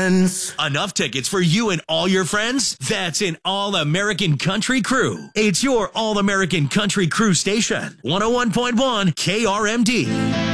friends. Enough tickets for you and all your friends? That's an All-American Country Crew. It's your All-American Country Crew station. 101.1 KRMD.